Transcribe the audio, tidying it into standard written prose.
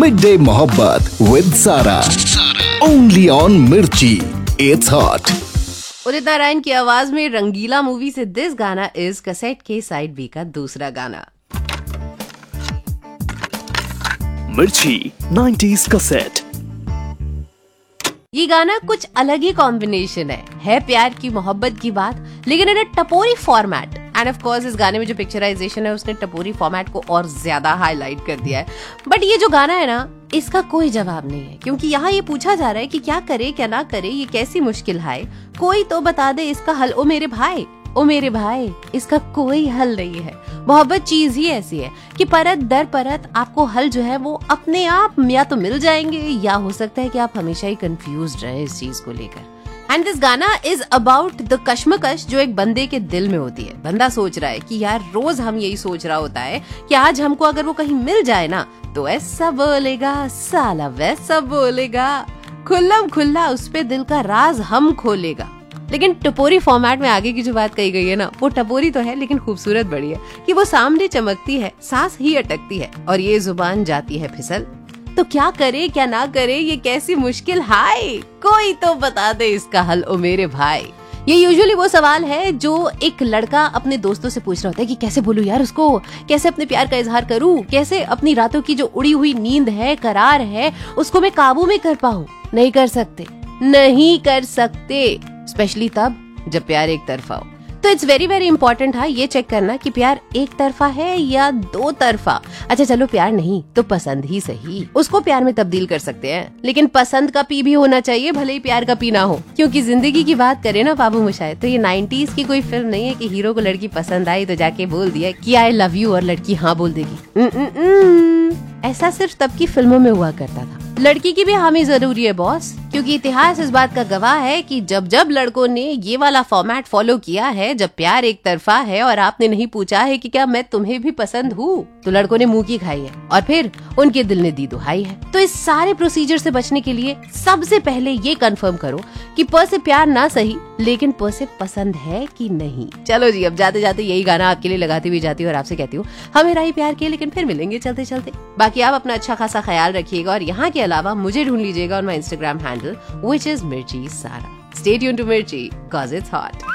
Midday Mohabbat with Sara. Only on Mirchi. It's hot. Udit Narayan की आवाज में रंगीला मूवी से दिस गाना इज कैसेट के साइड बी का दूसरा गाना। Mirchi 90s cassette. ये गाना कुछ अलग ही कॉम्बिनेशन है प्यार की मोहब्बत की बात, लेकिन इन टपोरी फॉर्मेट। एंड ऑफ कोर्स इस गाने में जो पिक्चराइजेशन है उसने टपोरी फॉर्मेट को और ज्यादा हाईलाइट कर दिया है। बट ये जो गाना है ना, इसका कोई जवाब नहीं है, क्योंकि यहाँ ये पूछा जा रहा है कि क्या करे क्या ना करे, ये कैसी मुश्किल है, कोई तो बता दे इसका हल। ओ मेरे भाई, इसका कोई हल नहीं है। मोहब्बत चीज ही ऐसी है कि परत दर परत आपको हल जो है वो अपने आप या तो मिल जाएंगे, या हो सकता है कि आप हमेशा ही कंफ्यूज रहे इस चीज को लेकर। एंड दिस गाना इज अबाउट द कश्मकश जो एक बंदे के दिल में होती है। बंदा सोच रहा है कि यार रोज हम यही सोच रहा होता है कि आज हमको अगर वो कहीं मिल जाए ना तो ऐसा बोलेगा, साला वैसा बोलेगा, खुल्लम खुल्ला उस पे दिल का राज हम खोलेगा। लेकिन टपोरी फॉर्मेट में आगे की जो बात कही गई है ना, वो टपोरी तो है लेकिन खूबसूरत बड़ी है कि वो सामने चमकती है, सांस ही अटकती है और ये जुबान जाती है फिसल। तो क्या करे क्या ना करे, ये कैसी मुश्किल हाय, कोई तो बता दे इसका हल ओ मेरे भाई। ये यूजुअली वो सवाल है जो एक लड़का अपने दोस्तों से पूछ रहा होता है कि कैसे बोलूं यार उसको, कैसे अपने प्यार का इजहार करूं, कैसे अपनी रातों की जो उड़ी हुई नींद है, करार है, उसको मैं काबू में कर पाऊं। नहीं कर सकते, स्पेशली तब जब प्यार एक तरफा हो। तो इट्स वेरी वेरी इंपॉर्टेंट है ये चेक करना कि प्यार एक तरफा है या दो तरफा। अच्छा चलो प्यार नहीं तो पसंद ही सही, उसको प्यार में तब्दील कर सकते हैं, लेकिन पसंद का पी भी होना चाहिए, भले ही प्यार का पी ना हो। क्योंकि जिंदगी की बात करें ना बाबू मुशाहिद, तो ये 90s की कोई फिल्म नहीं है कि हीरो को लड़की पसंद आई तो जाके बोल दिया कि आई लव यू और लड़की हाँ बोल देगी। ऐसा सिर्फ तब की फिल्मों में हुआ करता था। लड़की की भी हामी जरूरी है बॉस, क्योंकि इतिहास इस बात का गवाह है कि जब जब लड़कों ने ये वाला फॉर्मेट फॉलो किया है, जब प्यार एक तरफा है और आपने नहीं पूछा है कि क्या मैं तुम्हें भी पसंद हूँ, तो लड़कों ने मुंह की खाई है और फिर उनके दिल ने दी दुहाई है। तो इस सारे प्रोसीजर से बचने के लिए सबसे पहले ये कंफर्म करो कि प से प्यार ना सही, लेकिन प से पसंद है कि नहीं। चलो जी, अब जाते जाते यही गाना आपके लिए लगाती हुई जाती हूँ और आपसे कहती हूँ हमें राही प्यार के, लेकिन फिर मिलेंगे चलते चलते। बाकी आप अपना अच्छा खासा ख्याल रखिएगा और यहाँ के अलावा मुझे ढूंढ लीजिएगा on my Instagram handle which is मिर्ची सारा। स्टे ट्यून्ड टू मिर्ची, 'cause it's hot।